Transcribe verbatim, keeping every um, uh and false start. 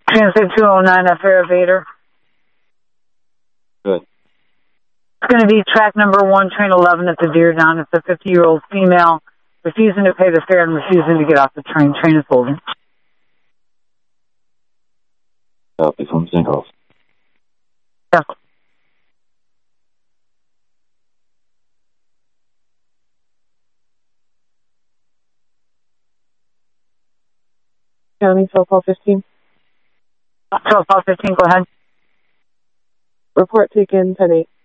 Transit two oh nine, a fare evader. Good. It's going to be track number one, train eleven at the Deer Down. It's a fifty-year-old female refusing to pay the fare and refusing to get off the train. Train is holding. Copy from Zinkhoff. Yes. County, twelve call fifteen. twelve call fifteen, go ahead. Report taken, ten eight.